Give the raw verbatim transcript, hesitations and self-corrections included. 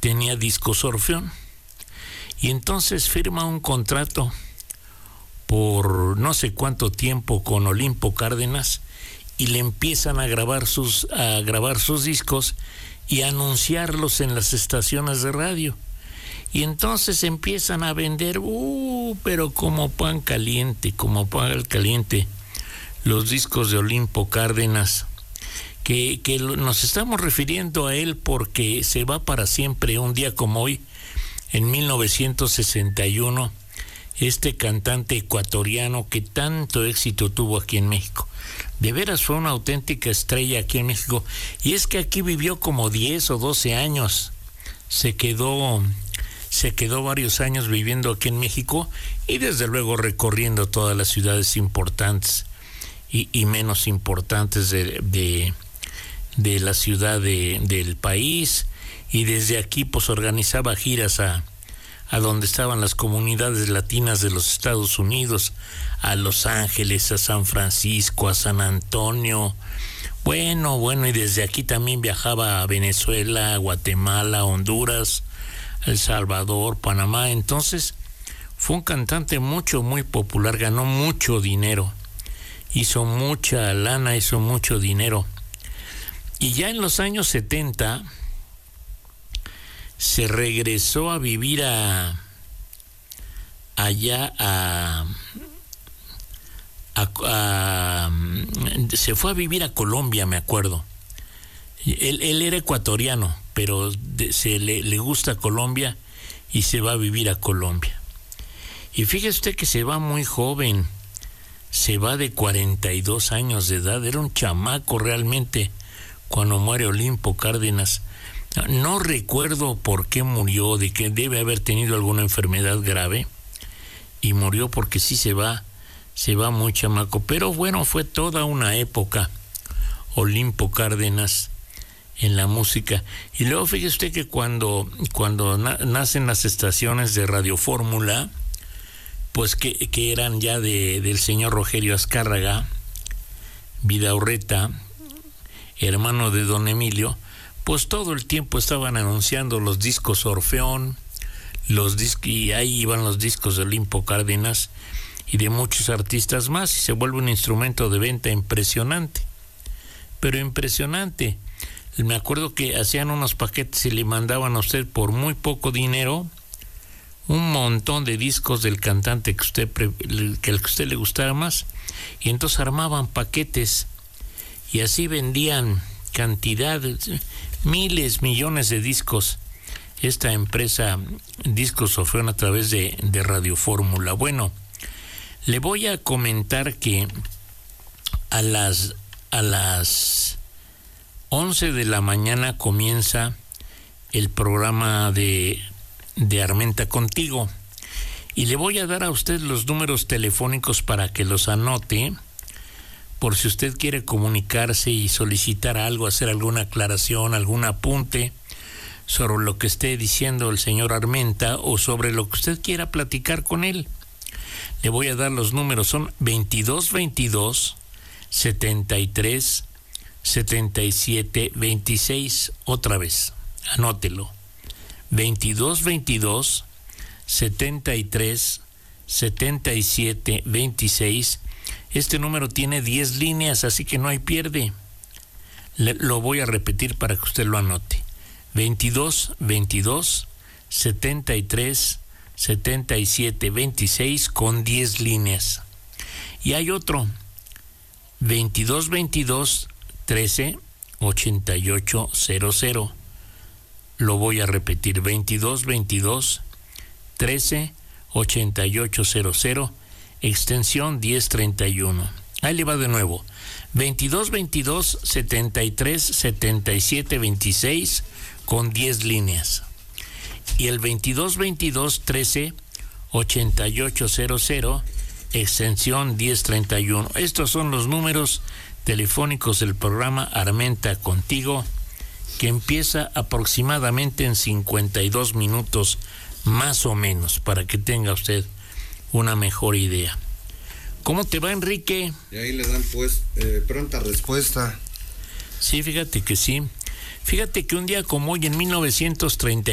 tenía Discos Orfeón. Y entonces firma un contrato por no sé cuánto tiempo con Olimpo Cárdenas y le empiezan a grabar sus, a grabar sus discos y a anunciarlos en las estaciones de radio. Y entonces empiezan a vender, uh, pero como pan caliente, como pan caliente, los discos de Olimpo Cárdenas, que, que nos estamos refiriendo a él porque se va para siempre un día como hoy, en mil novecientos sesenta y uno, este cantante ecuatoriano que tanto éxito tuvo aquí en México. De veras fue una auténtica estrella aquí en México, y es que aquí vivió como diez o doce años, se quedó... Se quedó varios años viviendo aquí en México y desde luego recorriendo todas las ciudades importantes y, y menos importantes de, de, de la ciudad de, del país, y desde aquí pues organizaba giras a, a donde estaban las comunidades latinas de los Estados Unidos, a Los Ángeles, a San Francisco, a San Antonio. Bueno, bueno, y desde aquí también viajaba a Venezuela, a Guatemala, a Honduras, El Salvador, Panamá. Entonces fue un cantante mucho, muy popular, ganó mucho dinero, hizo mucha lana, hizo mucho dinero. Y ya en los años setenta se regresó a vivir a allá a, a, a se fue a vivir a Colombia, me acuerdo. Él, él era ecuatoriano, pero de, se le, le gusta Colombia y se va a vivir a Colombia. Y fíjese usted que se va muy joven, se va de cuarenta y dos años de edad, era un chamaco realmente cuando muere Olimpo Cárdenas. No recuerdo por qué murió, de que debe haber tenido alguna enfermedad grave y murió porque sí se va, se va muy chamaco. Pero bueno, fue toda una época Olimpo Cárdenas en la música. Y luego fíjese usted que cuando, cuando na, nacen las estaciones de Radio Fórmula, pues que, que eran ya de, del señor Rogelio Azcárraga Vidaurreta, hermano de don Emilio, pues todo el tiempo estaban anunciando los discos Orfeón, los discos, y ahí iban los discos de Olimpo Cárdenas y de muchos artistas más, y se vuelve un instrumento de venta impresionante, pero impresionante. Me acuerdo que hacían unos paquetes y le mandaban a usted por muy poco dinero un montón de discos del cantante que usted que el que usted le gustara más, y entonces armaban paquetes y así vendían cantidades, miles, millones de discos, esta empresa Discos Orfeón a través de, de Radio Fórmula. Bueno, le voy a comentar que a las a las once de la mañana comienza el programa de, de Armenta Contigo, y le voy a dar a usted los números telefónicos para que los anote, por si usted quiere comunicarse y solicitar algo, hacer alguna aclaración, algún apunte sobre lo que esté diciendo el señor Armenta o sobre lo que usted quiera platicar con él. Le voy a dar los números, son veintidós veintidós setenta y tres setenta y siete veintiséis. Otra vez, anótelo. veintidós veintidós setenta y tres setenta y siete veintiséis. Este número tiene diez líneas, así que no hay pierde. Le, lo voy a repetir para que usted lo anote. veintidós veintidós setenta y tres setenta y siete veintiséis con diez líneas. Y hay otro, veintidós veintidós trece ochenta y ocho cero cero. Lo voy a repetir, veintidós veintidós trece ochenta y ocho cero cero, extensión diez treinta y uno. Ahí le va de nuevo, veintidós veintidós setenta y tres setenta y siete veintiséis con diez líneas. Y el veintidós veintidós trece ochenta y ocho cero cero, extensión diez treinta y uno. Estos son los números telefónicos del programa Armenta Contigo, que empieza aproximadamente en cincuenta y dos minutos, más o menos, para que tenga usted una mejor idea. ¿Cómo te va, Enrique? Y ahí le dan pues eh, pronta respuesta. Sí, fíjate que sí. Fíjate que un día como hoy, en mil novecientos treinta